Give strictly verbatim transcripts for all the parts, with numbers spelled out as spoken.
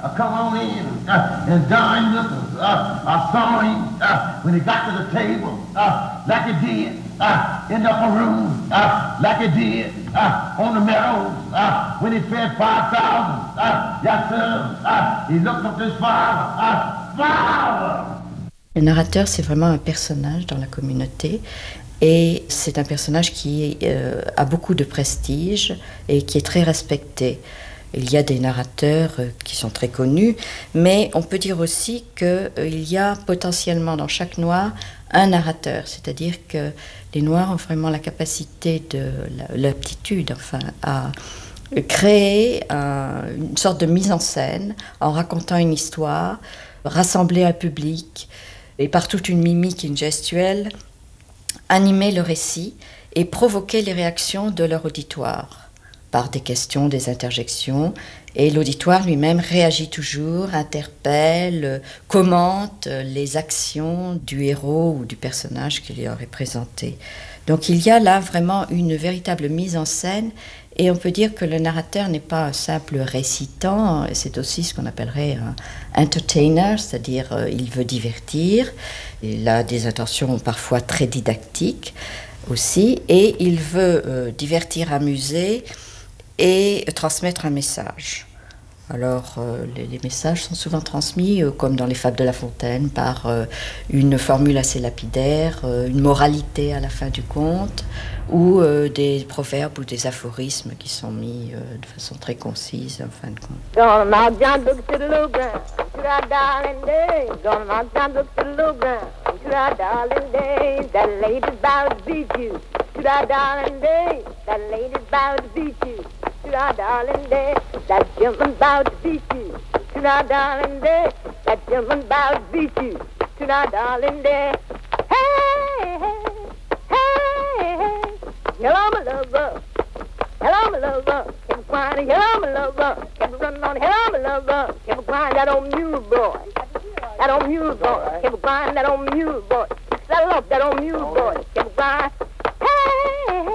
uh, come on in uh, and dine with us. Uh, I saw him uh, when he got to the table, uh, like he did uh, in the upper room, uh, like he did uh, on the meadows uh, when he fed five thousand. Uh, yes, sir. Uh, he looked up his father. Uh, father! Le narrateur, c'est vraiment un personnage dans la communauté et c'est un personnage qui euh, a beaucoup de prestige et qui est très respecté. Il y a des narrateurs euh, qui sont très connus, mais on peut dire aussi qu'il euh, y a potentiellement dans chaque noir un narrateur, c'est-à-dire que les noirs ont vraiment la capacité, de l'aptitude enfin, à créer un, une sorte de mise en scène en racontant une histoire, rassembler un public, et par toute une mimique et une gestuelle, animer le récit et provoquer les réactions de leur auditoire par des questions, des interjections. Et l'auditoire lui-même réagit toujours, interpelle, commente les actions du héros ou du personnage qu'il y aurait présenté. Donc il y a là vraiment une véritable mise en scène. Et on peut dire que le narrateur n'est pas un simple récitant, c'est aussi ce qu'on appellerait un entertainer, c'est-à-dire euh, il veut divertir, il a des intentions parfois très didactiques aussi, et il veut euh, divertir, amuser et transmettre un message. Alors euh, les, les messages sont souvent transmis, euh, comme dans les Fables de La Fontaine, par euh, une formule assez lapidaire, euh, une moralité à la fin du conte, ou euh, des proverbes ou des aphorismes qui sont mis euh, de façon très concise en fin de compte. Gonna knock down books to the little ground, to our darling days. Gonna knock down books to the little ground, to our darling days. That lady's bound to beat you, to our darling days. That lady's bound to beat you, to our darling days. That gentleman bound to beat you, to our darling days. That gentleman bound to beat you, to our darling days. Hey, hey, hey, hey. Hello, my lover. Hello, my lover. Keep crying. Hello, my lover. Keep running on. Hello, my lover. Keep crying. That old mule boy. That old mule boy. Keep crying. That old mule boy. Settle up. That old mule boy. Keep crying. Hey, hey,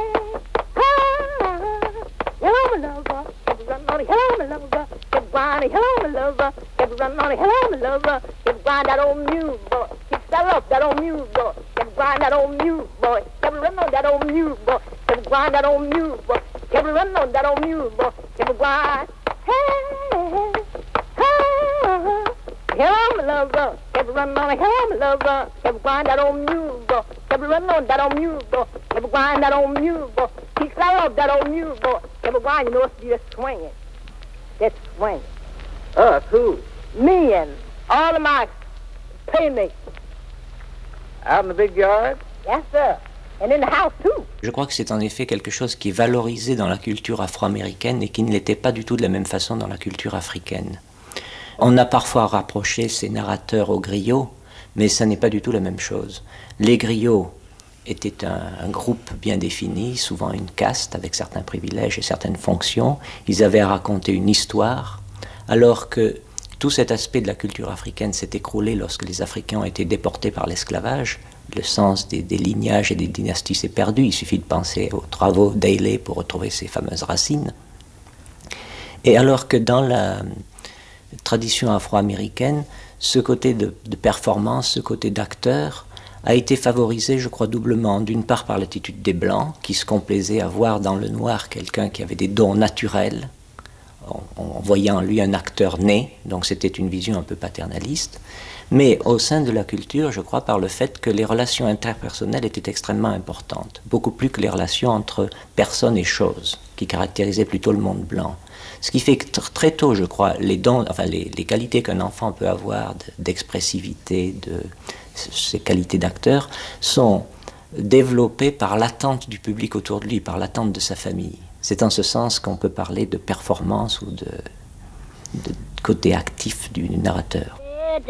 hey. Hello, my lover. Keep running on. Hello, my lover. Keep crying. Hello, my lover. Keep running on. Hello, my lover. Keep crying. That old mule boy. Keep settle up. That old mule boy. Keep crying. That old mule boy. Keep running on. That old mule boy. Keep grind that old mule boy. Keep running on that old mule boy. Keep grind. Hey, hey, hey. Hello, my lover. Keep running on. Hello, my lover. Keep grind that old mule boy. Keep running on that old mule boy. Keep grind that old mule boy. Keep slide up that old mule boy. Keep grind. You know it's just swinging. That's swinging. Us, who? Me and all of my playmates. Out in the big yard? Yes, sir. And in the house too. Je crois que c'est en effet quelque chose qui est valorisé dans la culture afro-américaine et qui ne l'était pas du tout de la même façon dans la culture africaine. On a parfois rapproché ces narrateurs aux griots, mais ça n'est pas du tout la même chose. Les griots étaient un, un groupe bien défini, souvent une caste avec certains privilèges et certaines fonctions. Ils avaient à raconter une histoire, alors que tout cet aspect de la culture africaine s'est écroulé lorsque les Africains ont été déportés par l'esclavage. Le sens des, des lignages et des dynasties s'est perdu. Il suffit de penser aux travaux d'Ailey pour retrouver ces fameuses racines. Et alors que dans la tradition afro-américaine, ce côté de, de performance, ce côté d'acteur, a été favorisé, je crois, doublement. D'une part par l'attitude des Blancs, qui se complaisaient à voir dans le noir quelqu'un qui avait des dons naturels, en, en voyant en lui un acteur né, donc c'était une vision un peu paternaliste. Mais au sein de la culture, je crois, par le fait que les relations interpersonnelles étaient extrêmement importantes, beaucoup plus que les relations entre personnes et choses, qui caractérisaient plutôt le monde blanc. Ce qui fait que très tôt, je crois, les dons, enfin les, les qualités qu'un enfant peut avoir d'expressivité, de, ces qualités d'acteur, sont développées par l'attente du public autour de lui, par l'attente de sa famille. C'est en ce sens qu'on peut parler de performance ou de, de côté actif du narrateur.